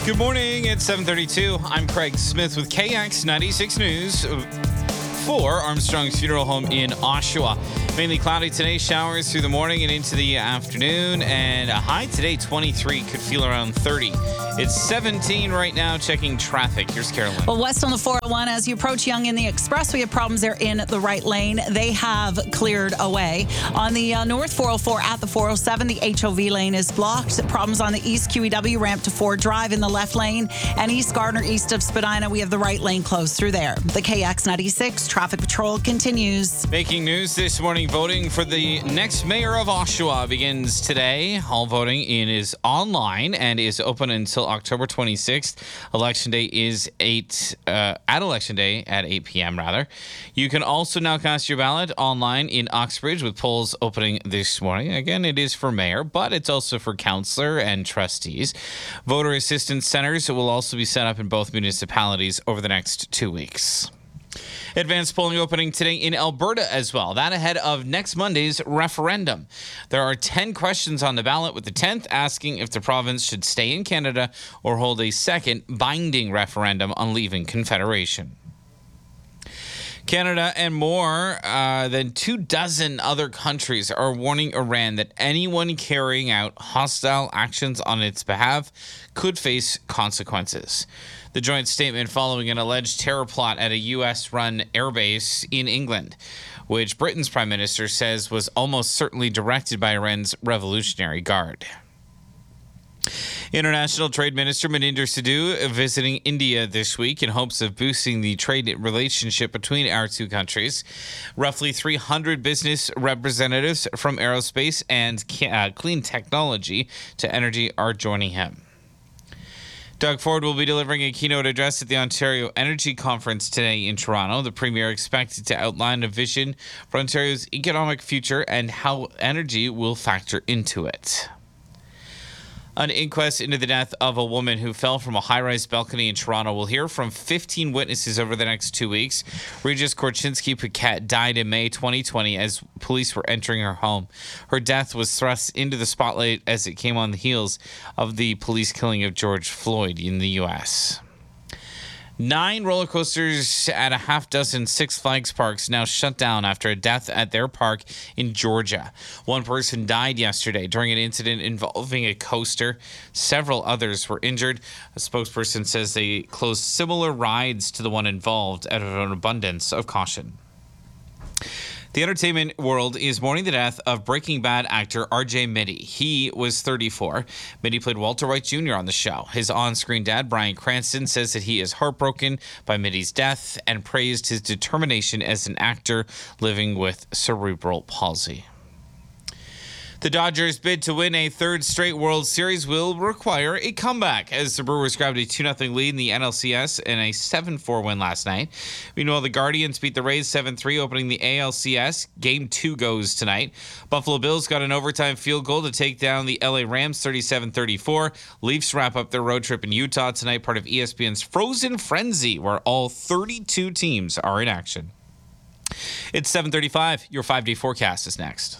Good morning. It's 7:32. I'm Craig Smith with KX 96 News for Armstrong's Funeral Home in Oshawa. Mainly cloudy today, showers through the morning and into the afternoon, and a high today, 23, could feel around 30. It's 17 right now. Checking traffic. Here's Carolyn. Well, west on the 401, as you approach Yonge in the Express, we have problems there in the right lane. They have cleared away. On the north 404 at the 407, the HOV lane is blocked. Problems on the east QEW ramp to Ford Drive in the left lane, and East Gardner east of Spadina, we have the right lane closed through there. The KX 96 traffic patrol continues. Making news this morning, voting for the next mayor of Oshawa begins today. All voting is online and is open until October 26th. Election day is at Election Day at 8 p.m. You can also now cast your ballot online in Oxbridge with polls opening this morning. Again, it is for mayor, but it's also for councillor and trustees. Voter assistance centers will also be set up in both municipalities over the next 2 weeks. Advanced polling opening today in Alberta as well. That ahead of next Monday's referendum. There are 10 questions on the ballot, with the 10th asking if the province should stay in Canada or hold a second binding referendum on leaving Confederation. Canada and more than 24 other countries are warning Iran that anyone carrying out hostile actions on its behalf could face consequences. The joint statement following an alleged terror plot at a U.S.-run airbase in England, which Britain's Prime Minister says was almost certainly directed by Iran's Revolutionary Guard. International Trade Minister Maninder Sidhu visiting India this week in hopes of boosting the trade relationship between our two countries. Roughly 300 business representatives from aerospace and clean technology to energy are joining him. Doug Ford will be delivering a keynote address at the Ontario Energy Conference today in Toronto. The Premier expected to outline a vision for Ontario's economic future and how energy will factor into it. An inquest into the death of a woman who fell from a high-rise balcony in Toronto will hear from 15 witnesses over the next 2 weeks. Regis Korchinski-Paquette died in May 2020 as police were entering her home. Her death was thrust into the spotlight as it came on the heels of the police killing of George Floyd in the U.S. 9 roller coasters at a half dozen Six Flags parks now shut down after a death at their park in Georgia. One person died yesterday during an incident involving a coaster. Several others were injured. A spokesperson says they closed similar rides to the one involved out of an abundance of caution. The entertainment world is mourning the death of Breaking Bad actor R.J. Mitte. He was 34. Mitte played Walter White Jr. on the show. His on-screen dad, Bryan Cranston, says that he is heartbroken by Mitte's death and praised his determination as an actor living with cerebral palsy. The Dodgers' bid to win a third straight World Series will require a comeback as the Brewers grabbed a 2-0 lead in the NLCS in a 7-4 win last night. Meanwhile, the Guardians beat the Rays 7-3, opening the ALCS. Game 2 goes tonight. Buffalo Bills got an overtime field goal to take down the LA Rams 37-34. Leafs wrap up their road trip in Utah tonight, part of ESPN's Frozen Frenzy, where all 32 teams are in action. It's 7:35. Your 5-day forecast is next.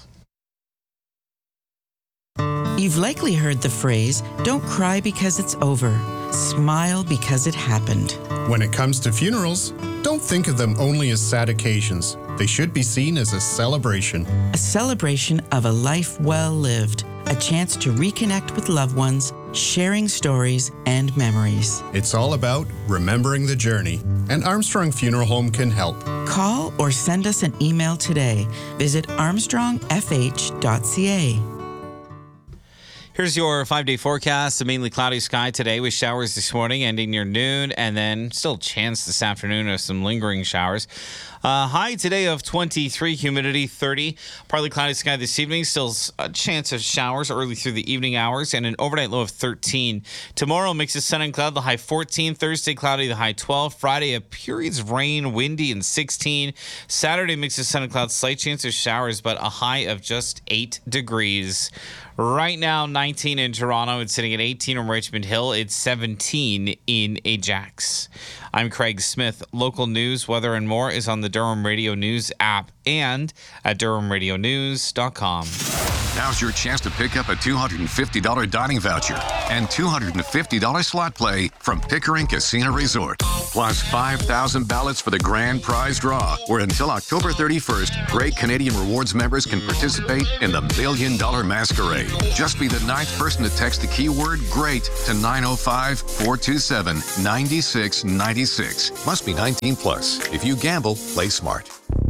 You've likely heard the phrase, don't cry because it's over. Smile because it happened. When it comes to funerals, don't think of them only as sad occasions. They should be seen as a celebration. A celebration of a life well lived. A chance to reconnect with loved ones, sharing stories and memories. It's all about remembering the journey, and Armstrong Funeral Home can help. Call or send us an email today. Visit armstrongfh.ca. Here's your 5-day forecast. A mainly cloudy sky today with showers this morning ending near noon, and then still a chance this afternoon of some lingering showers. High today of 23, humidity 30. Partly cloudy sky this evening. Still a chance of showers early through the evening hours, and an overnight low of 13. Tomorrow mix of sun and cloud, the high 14. Thursday cloudy, the high 12. Friday a periods of rain, windy, and 16. Saturday mix of sun and cloud, slight chance of showers, but a high of just 8 degrees. Right now, 19 in Toronto. It's sitting at 18 in Richmond Hill. It's 17 in Ajax. I'm Craig Smith. Local news, weather, and more is on the Durham Radio News app and at durhamradionews.com. Now's your chance to pick up a $250 dining voucher and $250 slot play from Pickering Casino Resort. Plus 5,000 ballots for the grand prize draw, where until October 31st, Great Canadian Rewards members can participate in the $1 Million Masquerade. Just be the 9th person to text the keyword GREAT to 905-427-9696. Must be 19 plus. If you gamble, play smart.